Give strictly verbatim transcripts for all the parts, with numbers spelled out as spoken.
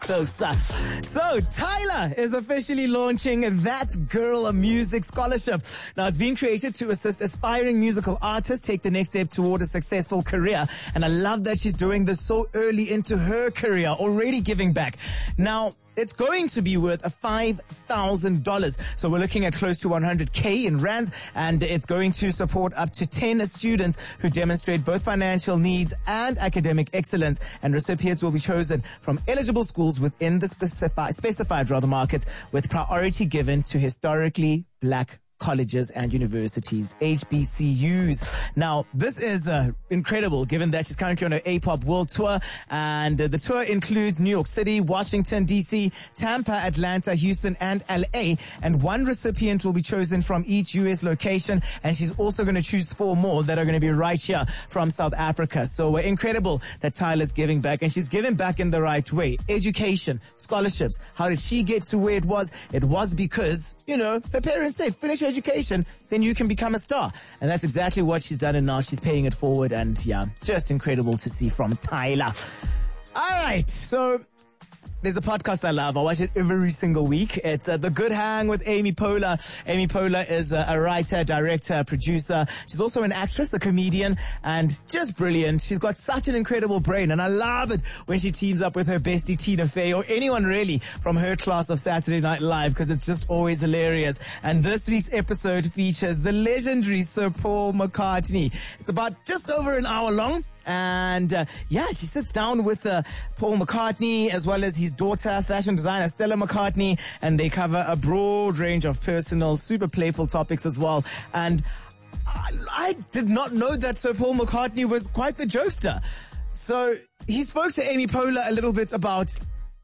closer. So, Tyler is officially launching That Girl Music Scholarship. Now, it's been created to assist aspiring musical artists take the next step toward a successful career. And I love that she's doing this so early into her career, already giving back. Now, it's going to be worth five thousand dollars. So we're looking at close to one hundred K in rands, and it's going to support up to ten students who demonstrate both financial needs and academic excellence. And recipients will be chosen from eligible schools within the specified, specified rather markets, with priority given to historically black colleges and universities, H B C Us. Now, this is uh, incredible given that she's currently on her A-pop world tour, and uh, the tour includes New York City, Washington, D C, Tampa, Atlanta, Houston, and L A, and one recipient will be chosen from each U S location, and she's also going to choose four more that are going to be right here from South Africa. So uh, incredible that Tyler's giving back, and she's giving back in the right way. Education, scholarships. How did she get to where it was? It was because, you know, her parents said, finish your education, then you can become a star. And that's exactly what she's done, and now she's paying it forward. And yeah, just incredible to see from Tyler. All right, so there's a podcast I love. I watch it every single week. It's uh, The Good Hang with Amy Poehler. Amy Poehler is uh, a writer, director, producer. She's also an actress, a comedian, and just brilliant. She's got such an incredible brain, and I love it when she teams up with her bestie Tina Fey, or anyone really from her class of Saturday Night Live, because it's just always hilarious. And this week's episode features the legendary Sir Paul McCartney. It's about just over an hour long. And uh, yeah, she sits down with uh, Paul McCartney as well as his daughter, fashion designer Stella McCartney, and they cover a broad range of personal, super playful topics as well. And I, I did not know that Sir Paul McCartney was quite the jokester. So he spoke to Amy Poehler a little bit about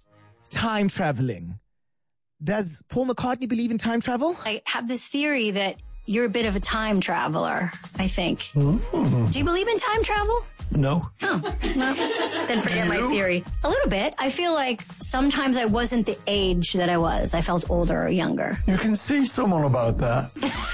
time traveling. Does Paul McCartney believe in time travel? I have this theory that you're a bit of a time traveler, I think. Ooh. Do you believe in time travel? No. Oh, well, then forget my theory. A little bit. I feel like sometimes I wasn't the age that I was. I felt older or younger. You can see someone about that.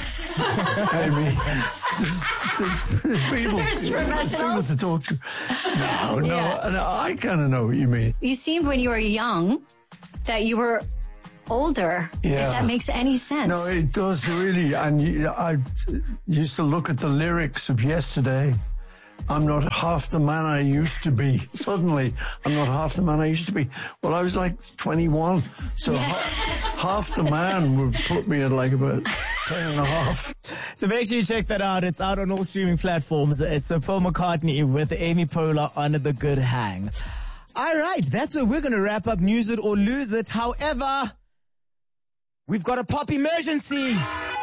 Amy. There's, there's, there's people. There's there's people professionals. to talk to. No, no. Yeah. no I kind of know what you mean. You seemed when you were young that you were older, Yeah. if that makes any sense. No, it does really. And you, I used to look at the lyrics of yesterday. I'm not half the man I used to be. Suddenly, I'm not half the man I used to be. Well, I was like twenty-one, so ha- half the man would put me at like about ten and a half. So make sure you check that out. It's out on all streaming platforms. It's Sir Paul McCartney with Amy Poehler on The Good Hang. All right, that's where we're going to wrap up News It or Lose It. However, we've got a pop emergency.